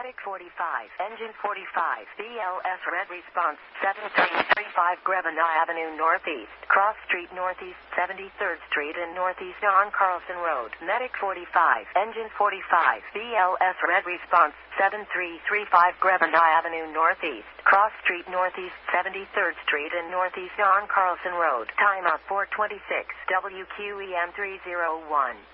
Medic 45, Engine 45, BLS Red Response, 7335 Grevenna Avenue Northeast, Cross Street Northeast, 73rd Street and Northeast on Carlson Road. Medic 45, Engine 45, BLS Red Response, 7335 Grevenna Avenue Northeast, Cross Street Northeast, 73rd Street and Northeast on Carlson Road. Timeout 426, WQEM 301.